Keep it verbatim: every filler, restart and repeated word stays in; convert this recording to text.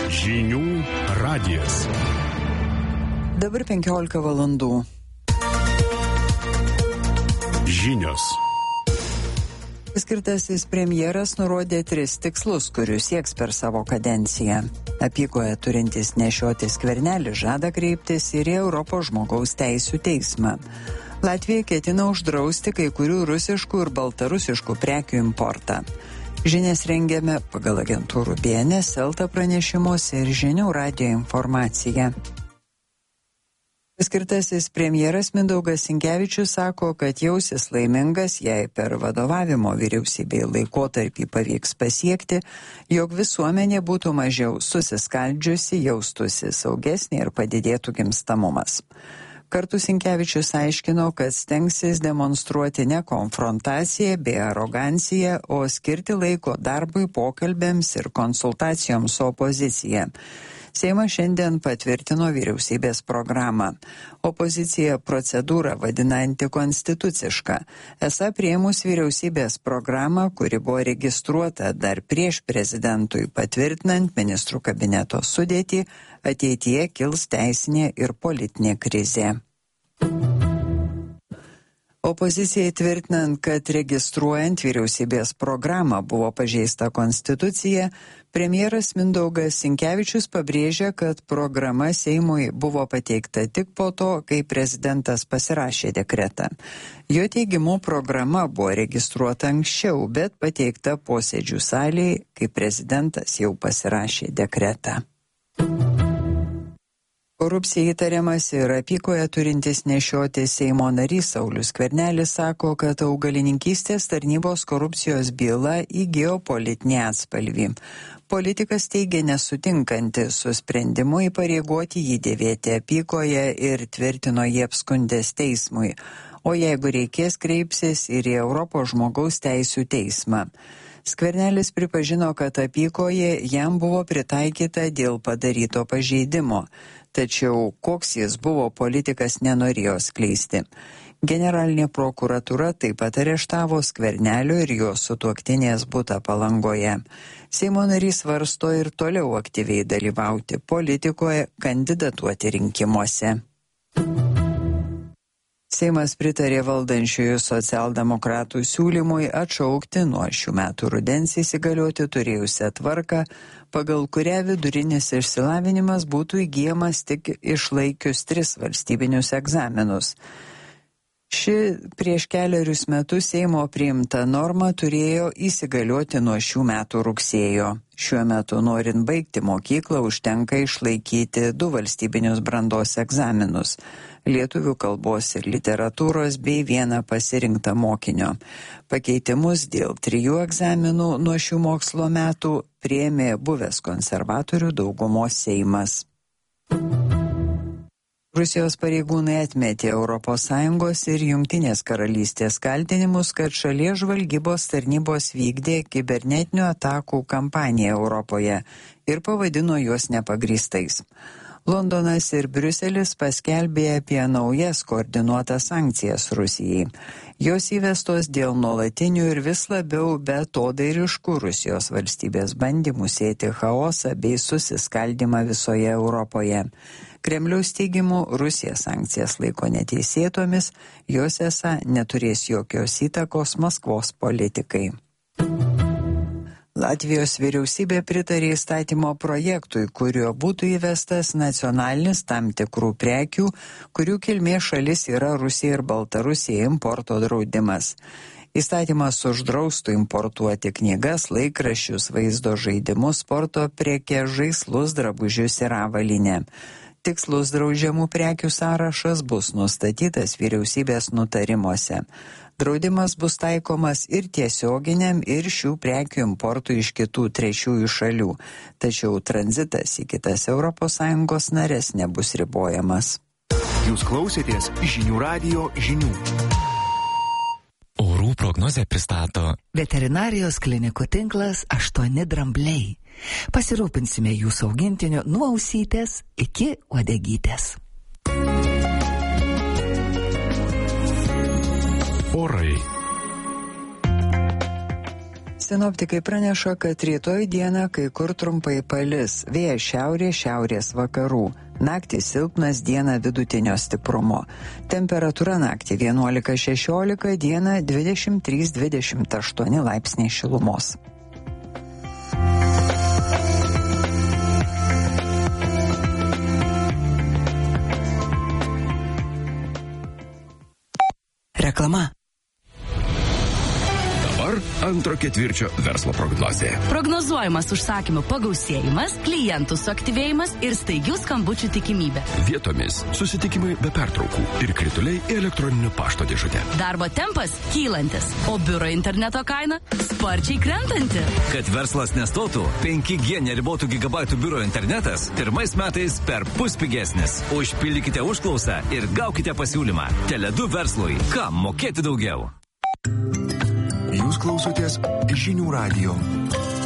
Žinių radijas. Dabar penkiolika valandų. Žinios. Paskirtasis premjeras nurodė tris tikslus, kurių sieks per savo kadenciją. Apykoje turintis nešioti Skvernelis žada kreiptis ir į Europos žmogaus teisių teismą. Latvija ketina uždrausti kai kurių rusiškų ir baltarusiškų prekių importą. Žinias rengiame pagal agentūrų B N S, Elta pranešimus ir Žinių radijo informaciją. Paskirtasis premjeras Mindaugas Sinkevičius sako, kad jausis laimingas, jei per vadovavimo vyriausybei laikotarpį pavyks pasiekti, jog visuomenė būtų mažiau susiskaldžiusi, jaustųsi saugesnė ir padidėtų gimstamumas. Kartu Sinkevičius aiškino, kad stengsis demonstruoti ne konfrontaciją bei aroganciją, o skirti laiko darbui, pokalbėms ir konsultacijoms su opozicija. Seimas šiandien patvirtino vyriausybės programą. Opozicija procedūrą vadina antikonstitucišką. Esą priėmus vyriausybės programą, kuri buvo registruota dar prieš prezidentui patvirtinant ministrų kabineto sudėtį, ateityje kils teisinė ir politinė krizė. Opozicijai tvirtinant, kad registruojant vyriausybės programą buvo pažeista konstitucija, premjeras Mindaugas Sinkevičius pabrėžia, kad programa Seimui buvo pateikta tik po to, kai prezidentas pasirašė dekretą. Jo teigimu, programa buvo registruota anksčiau, bet pateikta posėdžių salėje, kai prezidentas jau pasirašė dekretą. Korupcija įtariamas ir apykoje turintis nešioti Seimo narys Saulius Skvernelis sako, kad augalininkystės tarnybos korupcijos byla įgijo politinį atspalvį. Politikas teigia nesutinkanti su sprendimu įpareigoti jį dėvėti apykoje ir tvirtino jį apskundęs teismui, o jeigu reikės kreipsis ir į Europos žmogaus teisių teismą. Skvernelis pripažino, kad apykoje jam buvo pritaikyta dėl padaryto pažeidimo, tačiau koks jis buvo, politikas nenorėjo skleisti. Generalinė prokuratūra taip pat areštavo Skvernelio ir jo sutuoktinės butą Palangoje. Seimo narys svarsto ir toliau aktyviai dalyvauti politikoje, kandidatuoti rinkimuose. Seimas pritarė valdančiųjų socialdemokratų siūlymui atšaukti nuo šių metų rudens įsigalioti turėjusią tvarką, pagal kurią vidurinis išsilavinimas būtų įgyjamas tik išlaikius tris valstybinius egzaminus. Ši prieš keliarius metus Seimo priimta norma turėjo įsigalioti nuo šių metų rugsėjo. Šiuo metu, norint baigti mokyklą, užtenka išlaikyti du valstybinius brandos egzaminus – lietuvių kalbos ir literatūros bei vieną pasirinktą mokinio. Pakeitimus dėl trijų egzaminų nuo šių mokslo metų priėmė buvęs konservatorių daugumos Seimas. Rusijos pareigūnai atmetė Europos Sąjungos ir Jungtinės karalystės kaltinimus, kad šalies žvalgybos tarnybos vykdė kibernetinių atakų kampaniją Europoje ir pavadino juos nepagrįstais. Londonas ir Briuselis paskelbė apie naujas koordinuotas sankcijas Rusijai. Jos įvestos dėl nuolatinių ir vis labiau beatodairiškų Rusijos valstybės bandymų sėti chaosą bei susiskaldymą visoje Europoje. Kremliaus teigimu, Rusija sankcijas laiko neteisėtomis, jos esą neturės jokios įtakos Maskvos politikai. Latvijos vyriausybė pritarė įstatymo projektui, kuriuo būtų įvestas nacionalinis tam tikrų prekių, kurių kilmės šalis yra Rusija ir Baltarusija, importo draudimas. Įstatymas uždraustų importuoti knygas, laikraščius, vaizdo žaidimus, sporto prekes, žaislus, drabužius ir avalynę. Tikslus draudžiamų prekių sąrašas bus nustatytas vyriausybės nutarimuose. Draudimas bus taikomas ir tiesioginiam, ir šių prekių importui iš kitų trečiųjų šalių, tačiau tranzitas į kitas Europos Sąjungos narės nebus ribojamas. Jūs klausėtės Žinių radijo žinių. Orų prognozę pristato veterinarijos klinikų tinklas aštuoni drambliai. Pasirūpinsime jūsų augintiniu nuo ausytės iki uodegytės. Orai. Sinoptikai praneša, kad rytoj dieną kai kur trumpai palis, vėjas šiaurės, šiaurės vakarų. Naktį silpnas, dieną vidutinio stiprumo. Temperatūra naktį vienuolika šešiolika, dieną dvidešimt trys dvidešimt aštuoni laipsniai šilumos. Reklama. Antro ketvirčio verslo prognozė. Prognozuojamas užsakymų pagausėjimas, klientų suaktyvėjimas ir staigių skambučių tikimybė. Vietomis susitikimai be pertraukų ir krituliai į elektroninio pašto dėžutę. Darbo tempas kylantis, o biuro interneto kaina sparčiai krentanti. Kad verslas nestotų, penki G neribotų gigabaitų biuro internetas pirmais metais per pus pigesnis. Užpildykite užklausą ir gaukite pasiūlymą. Tele du verslui. Kam mokėti daugiau? Jūs klausotės Žinių radijo.